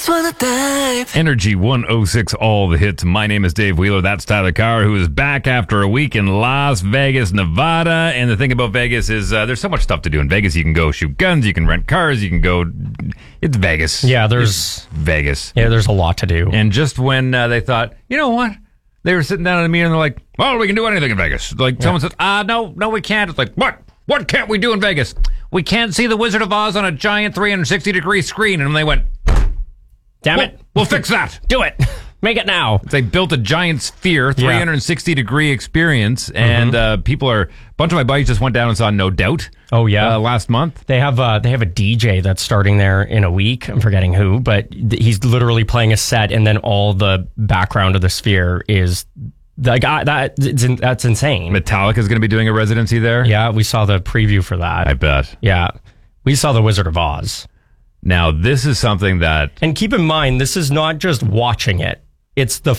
just wanna dive. Energy 106, all the hits. My name is Dave Wheeler. That's Tyler Carr, who is back after a week in Las Vegas, Nevada. And the thing about Vegas is there's so much stuff to do in Vegas. You can go shoot guns, you can rent cars, you can go... It's Vegas. Yeah, It's Vegas. Yeah, there's a lot to do. And just when they thought, you know what? They were sitting down at a meeting and they're like, well, we can do anything in Vegas. Like, someone says, no, we can't. It's like, what? What can't we do in Vegas? We can't see the Wizard of Oz on a giant 360-degree screen. And they went, Damn it. We'll fix that. Do it. Make it now. They built a giant sphere, 360-degree experience, and a bunch of my buddies just went down and saw No Doubt. Oh, yeah. Last month. They have a DJ that's starting there in a week. I'm forgetting who, but he's literally playing a set, and then all the background of the sphere is like that's insane. Metallica's going to be doing a residency there. Yeah, we saw the preview for that. I bet. Yeah, we saw the Wizard of Oz. Now, this is something that... And keep in mind, this is not just watching it. It's the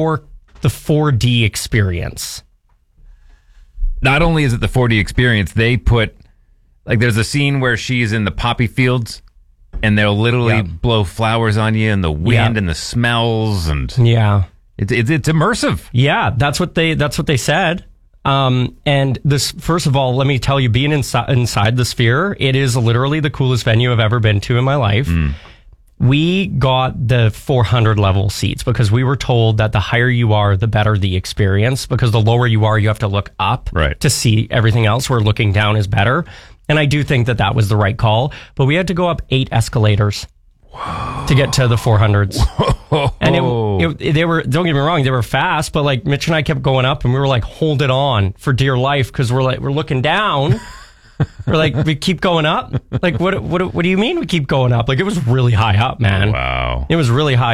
4D experience. Not only is it the 4D experience, they put... Like, there's a scene where she's in the poppy fields, and they'll literally blow flowers on you, and the wind and the smells, and... Yeah. It's immersive. Yeah, that's what they said. And this, first of all, let me tell you, being inside the Sphere, it is literally the coolest venue I've ever been to in my life. We got the 400 level seats because we were told that the higher you are, the better the experience, because the lower you are, you have to look up to see everything else, where looking down is better. And I do think that was the right call, but we had to go up 8 escalators to get to the 400s. And they were, don't get me wrong, they were fast, but like Mitch and I kept going up and we were like, hold it on for dear life, because we're looking down. We're like, we keep going up. Like, what do you mean we keep going up? Like, it was really high up, man. Wow. It was really high